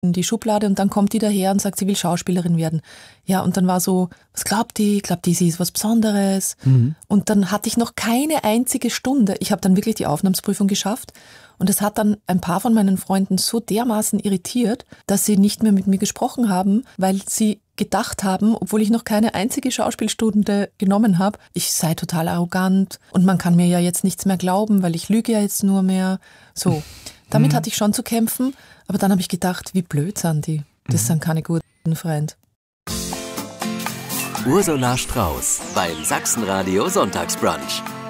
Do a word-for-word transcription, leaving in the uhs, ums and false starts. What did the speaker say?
in die Schublade und dann kommt die daher und sagt, sie will Schauspielerin werden. Ja, und dann war so, was glaubt die? Glaubt die, sie ist was Besonderes? Mhm. Und dann hatte ich noch keine einzige Stunde. Ich habe dann wirklich die Aufnahmsprüfung geschafft und das hat dann ein paar von meinen Freunden so dermaßen irritiert, dass sie nicht mehr mit mir gesprochen haben, weil sie gedacht haben, obwohl ich noch keine einzige Schauspielstunde genommen habe, ich sei total arrogant und man kann mir ja jetzt nichts mehr glauben, weil ich lüge ja jetzt nur mehr. So, damit mhm. hatte ich schon zu kämpfen. Aber dann habe ich gedacht, wie blöd sind die. Das mhm. sind keine guten Freunde. Ursula Strauß beim Sachsenradio Sonntagsbrunch.